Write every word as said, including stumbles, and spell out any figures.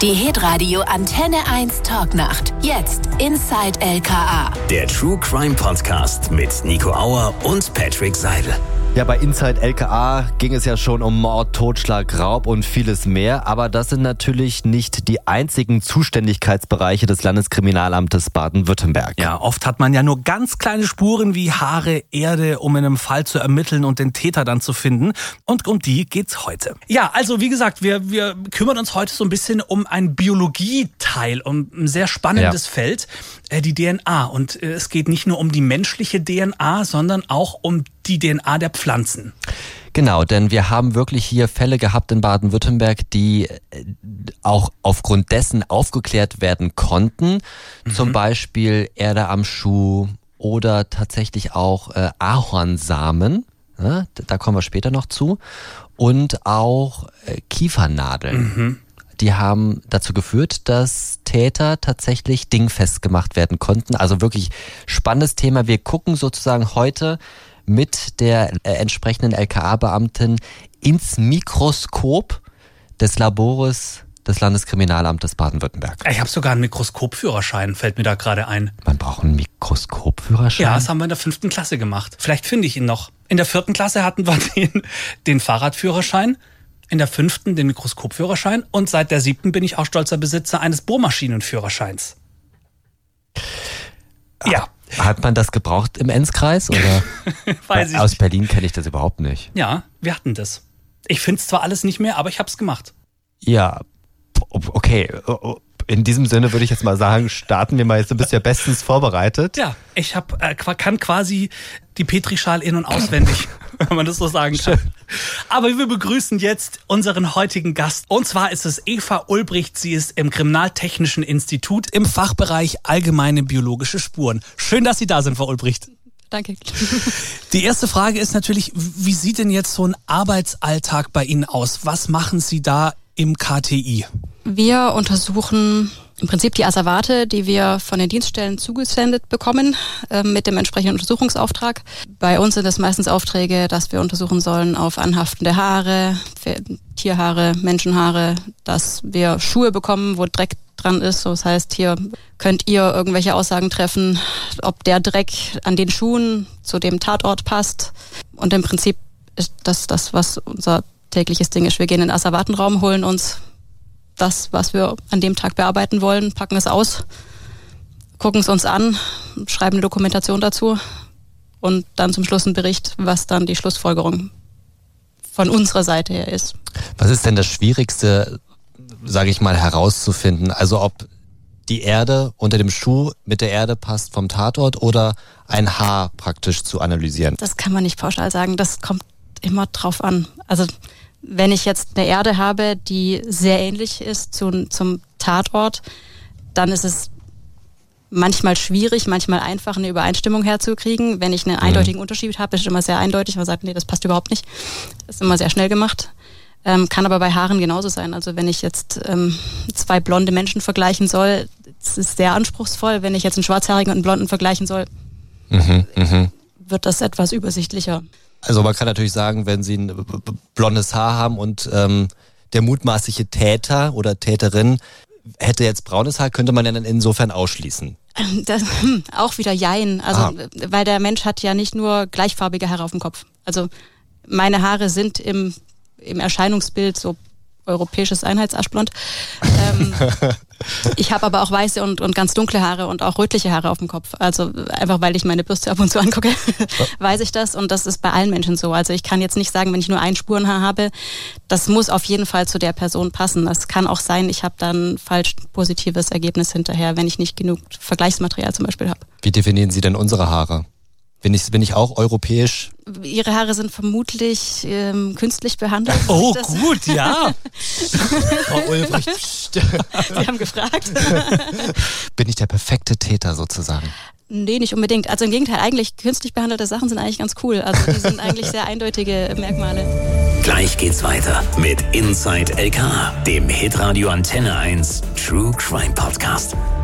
Die Hitradio Antenne eins Talknacht. Jetzt Inside L K A. Der True Crime Podcast mit Nico Auer und Patrick Seidel. Ja, bei Inside L K A ging es ja schon um Mord, Totschlag, Raub und vieles mehr. Aber das sind natürlich nicht die einzigen Zuständigkeitsbereiche des Landeskriminalamtes Baden-Württemberg. Ja, oft hat man ja nur ganz kleine Spuren wie Haare, Erde, um in einem Fall zu ermitteln und den Täter dann zu finden. Und um die geht's heute. Ja, also wie gesagt, wir, wir kümmern uns heute so ein bisschen um ein Biologieteil, um ein sehr spannendes ja. Feld, äh, die D N A. Und äh, es geht nicht nur um die menschliche D N A, sondern auch um die D N A der Pflanzen. Genau, denn wir haben wirklich hier Fälle gehabt in Baden-Württemberg, die auch aufgrund dessen aufgeklärt werden konnten. Mhm. Zum Beispiel Erde am Schuh oder tatsächlich auch äh, Ahornsamen. Ja, da kommen wir später noch zu. Und auch äh, Kiefernadeln. Mhm. Die haben dazu geführt, dass Täter tatsächlich dingfest gemacht werden konnten. Also wirklich spannendes Thema. Wir gucken sozusagen heute mit der äh, entsprechenden L K A-Beamtin ins Mikroskop des Labores des Landeskriminalamtes Baden-Württemberg. Ich habe sogar einen Mikroskopführerschein, fällt mir da gerade ein. Man braucht einen Mikroskopführerschein? Ja, das haben wir in der fünften Klasse gemacht. Vielleicht finde ich ihn noch. In der vierten Klasse hatten wir den, den Fahrradführerschein, in der fünften den Mikroskopführerschein und seit der siebten bin ich auch stolzer Besitzer eines Bohrmaschinenführerscheins. Ja. Hat man das gebraucht im Enzkreis? Oder? Weiß ich Aus nicht. Berlin kenne ich das überhaupt nicht. Ja, wir hatten das. Ich finde es zwar alles nicht mehr, aber ich habe es gemacht. Ja, okay. In diesem Sinne würde ich jetzt mal sagen, starten wir mal. Jetzt, du bist ja bestens vorbereitet. Ja, ich hab, äh, kann quasi die Petrischale in- und auswendig, wenn man das so sagen kann. Aber wir begrüßen jetzt unseren heutigen Gast. Und zwar ist es Eva Ulbricht. Sie ist im Kriminaltechnischen Institut im Fachbereich Allgemeine biologische Spuren. Schön, dass Sie da sind, Frau Ulbricht. Danke. Die erste Frage ist natürlich, wie sieht denn jetzt so ein Arbeitsalltag bei Ihnen aus? Was machen Sie da im K T I? Wir untersuchen im Prinzip die Asservate, die wir von den Dienststellen zugesendet bekommen, äh, mit dem entsprechenden Untersuchungsauftrag. Bei uns sind es meistens Aufträge, dass wir untersuchen sollen auf anhaftende Haare, Tierhaare, Menschenhaare, dass wir Schuhe bekommen, wo Dreck dran ist. So, das heißt, hier könnt ihr irgendwelche Aussagen treffen, ob der Dreck an den Schuhen zu dem Tatort passt. Und im Prinzip ist das das, was unser tägliches Ding ist. Wir gehen in den Asservatenraum, holen uns das, was wir an dem Tag bearbeiten wollen, packen es aus, gucken es uns an, schreiben eine Dokumentation dazu und dann zum Schluss einen Bericht, was dann die Schlussfolgerung von unserer Seite her ist. Was ist denn das Schwierigste, sage ich mal, herauszufinden? Also ob die Erde unter dem Schuh mit der Erde passt vom Tatort oder ein Haar praktisch zu analysieren? Das kann man nicht pauschal sagen, das kommt immer drauf an. Also wenn ich jetzt eine Erde habe, die sehr ähnlich ist zu, zum Tatort, dann ist es manchmal schwierig, manchmal einfach eine Übereinstimmung herzukriegen. Wenn ich einen mhm. eindeutigen Unterschied habe, ist es immer sehr eindeutig. Man sagt, nee, das passt überhaupt nicht. Das ist immer sehr schnell gemacht. Ähm, kann aber bei Haaren genauso sein. Also wenn ich jetzt ähm, zwei blonde Menschen vergleichen soll, das ist sehr anspruchsvoll. Wenn ich jetzt einen schwarzhaarigen und einen blonden vergleichen soll, mhm, mh. wird das etwas übersichtlicher. Also man kann natürlich sagen, wenn Sie ein blondes Haar haben und ähm, der mutmaßliche Täter oder Täterin hätte jetzt braunes Haar, könnte man ja dann insofern ausschließen. Das, hm, auch wieder jein. Also ah. weil der Mensch hat ja nicht nur gleichfarbige Haare auf dem Kopf. Also meine Haare sind im, im Erscheinungsbild so europäisches Einheitsaschblond. Ähm, ich habe aber auch weiße und, und ganz dunkle Haare und auch rötliche Haare auf dem Kopf. Also einfach, weil ich meine Bürste ab und zu angucke, weiß ich das. Und das ist bei allen Menschen so. Also ich kann jetzt nicht sagen, wenn ich nur ein Spurenhaar habe, das muss auf jeden Fall zu der Person passen. Das kann auch sein, ich habe dann falsch positives Ergebnis hinterher, wenn ich nicht genug Vergleichsmaterial zum Beispiel habe. Wie definieren Sie denn unsere Haare? Bin ich, bin ich auch europäisch? Ihre Haare sind vermutlich ähm, künstlich behandelt. Oh, gut, ja. Frau Ulbricht. Sie haben gefragt. Bin ich der perfekte Täter sozusagen? Nee, nicht unbedingt. Also im Gegenteil, eigentlich künstlich behandelte Sachen sind eigentlich ganz cool. Also die sind eigentlich sehr eindeutige Merkmale. Gleich geht's weiter mit Inside L K A, dem Hitradio Antenne eins True Crime Podcast.